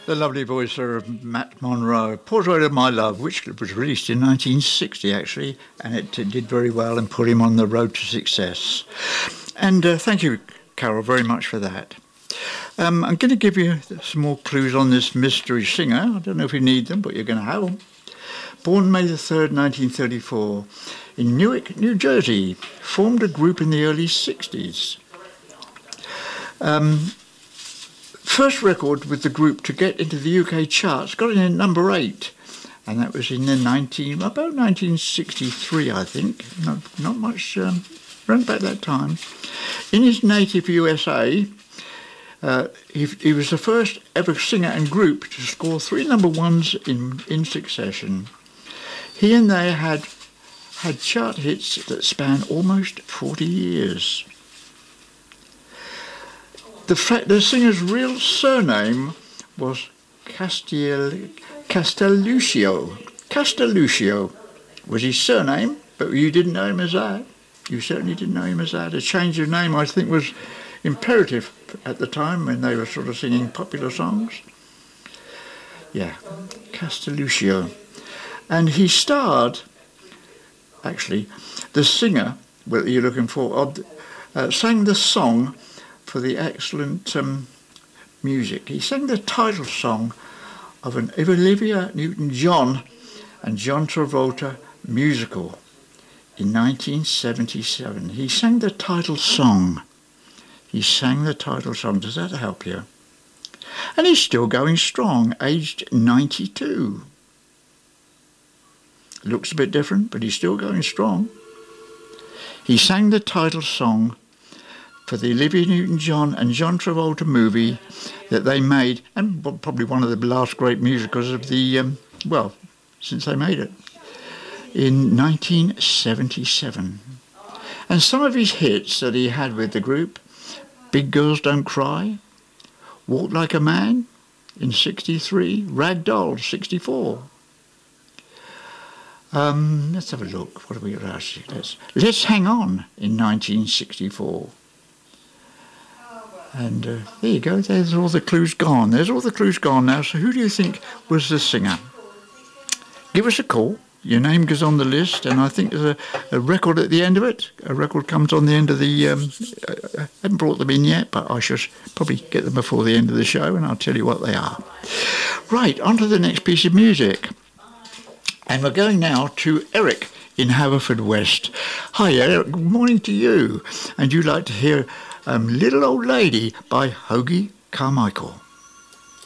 The lovely voice of Matt Monro, Portrait of My Love, which was released in 1960 actually, and it did very well and put him on the road to success. And thank you, Carol, very much for that. I'm going to give you some more clues on this mystery singer. I don't know if you need them, but you're going to have them. Born May the 3rd, 1934, in Newark, New Jersey, formed a group in the early 60s. First record with the group to get into the UK charts, got it in number 8, and that was in the about 1963, I think. Not much, around about that time. In his native USA, he was the first ever singer and group to score 3 number 1s in succession. He and they had chart hits that span almost 40 years. The singer's real surname was Castelluccio. Castelluccio was his surname, but you didn't know him as that. You certainly didn't know him as that. A change of name, I think, was imperative at the time when they were sort of singing popular songs. Yeah, Castelluccio. And he starred, actually, the singer that you're looking for, sang the song for the excellent music. He sang the title song of an Olivia Newton-John and John Travolta musical in 1977. He sang the title song. Does that help you? And he's still going strong, aged 92. Looks a bit different, but he's still going strong. He sang the title song for the Olivia Newton-John and John Travolta movie that they made, and probably one of the last great musicals of the, since they made it, in 1977. And some of his hits that he had with the group, Big Girls Don't Cry, Walk Like a Man in 63, Rag Doll 64. Let's have a look. What have we got? Let's Hang On in 1964. And there you go, there's all the clues gone. Now, so who do you think was the singer? Give us a call. Your name goes on the list, and I think there's a record at the end of it. A record comes on the end of the... I haven't brought them in yet, but I shall probably get them before the end of the show, and I'll tell you what they are. Right, on to the next piece of music. And we're going now to Eric in Haverfordwest. Hi, Eric. Good morning to you. And you'd like to hear... Little Old Lady by Hoagy Carmichael.